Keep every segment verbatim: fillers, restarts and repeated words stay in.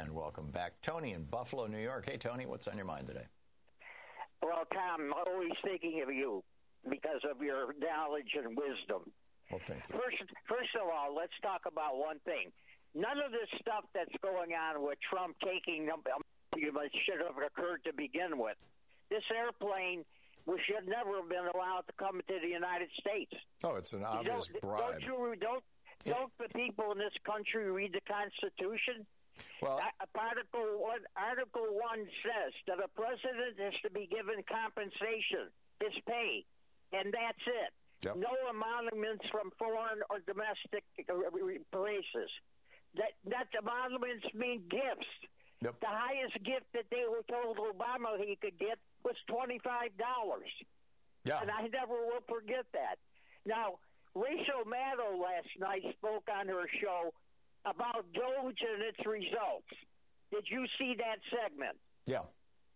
And welcome back. Tony in Buffalo, New York. Hey, Tony, what's on your mind today? Well, Tom, I'm always thinking of you because of your knowledge and wisdom. Well, thank you. First, first of all, let's talk about one thing. None of this stuff that's going on with Trump taking them should have occurred to begin with. This airplane we should never have been allowed to come to the United States. Oh, it's an obvious don't, bribe. Don't, you, don't, don't the people in this country read the Constitution? Well, Article one, Article one says that a president is to be given compensation, his pay, and that's it. Yep. No emoluments from foreign or domestic places. That that emoluments mean gifts. Yep. The highest gift that they were told Obama he could get was twenty-five dollars. Yeah. And I never will forget that. Now, Rachel Maddow last night spoke on her show about Doge and its results. Did you see that segment? Yeah.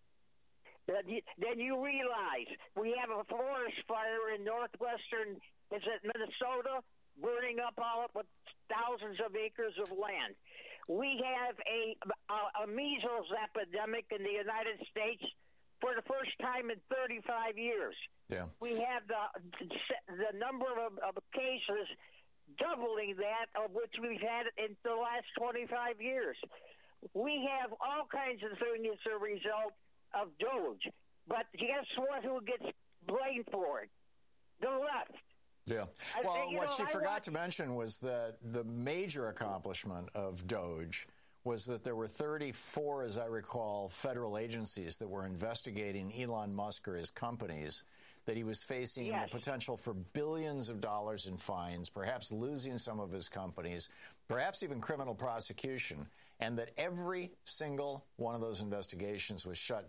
Then you, then you realize we have a forest fire in northwestern, is it Minnesota, burning up all with thousands of acres of land. We have a, a, a measles epidemic in the United States for the first time in thirty-five years. Yeah. We have the the number of, of cases doubling that of which we've had in the last twenty-five years. We have all kinds of things as a result of Doge. But guess what? Who gets blamed for it? The left. Yeah. I, Well, you what know, she I forgot watch- to mention was that the major accomplishment of Doge was that there were thirty-four, as I recall, federal agencies that were investigating Elon Musk or his companies, that he was facing Yes. the potential for billions of dollars in fines, perhaps losing some of his companies, perhaps even criminal prosecution, and that every single one of those investigations was shut